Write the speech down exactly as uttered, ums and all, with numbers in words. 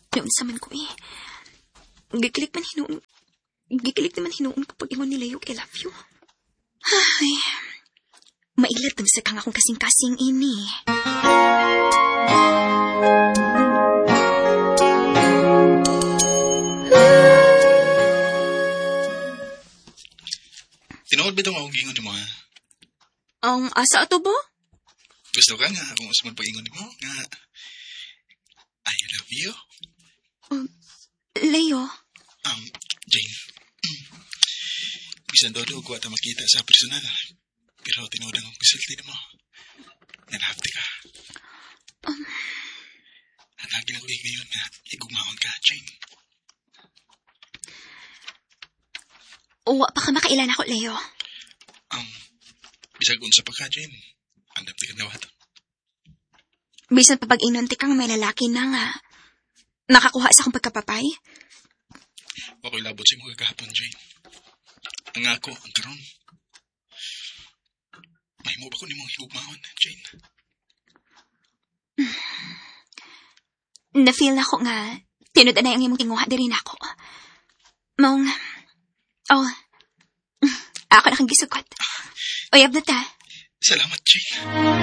Noon sa man ko eh. Gikilik man hinuon. Gikilik naman hinuon ko pag ingon nila yung I love you. Ay, mailat din sa kang akong kasing-kasing ini. Tinuod ba itong akong gingon mo, ha? Ang asa ato ba? Gusto ka nga kung asa man pag-ingon mo nga I love you? Um, Leo? Um, Jane. Bisan dodo ko ata makita sa personal. Pero tinuod ang kusulti mo. Nalapti ka. Um, Ang lagi na ko ngayon nga igumahon ka, Jane. Uwa pa ka makailan ako, Leo. Um, bisag unsa pa ka, Jane. Andap ti ka dawat. Bisan pa pag-inunti kang may lalaki na nga. Nakakuha sa akong pagkapapay? Wako'y labot si mga kahapon, Jane. Ang ako, ang karon. Mahimo ba ko ni mong higugmahon, Jane? Na-feel na ko nga, tinudan na yung imong tinguha din ako. Maong, oh, ako na kang gisukot. Uyab na ta. Salamat, Jane.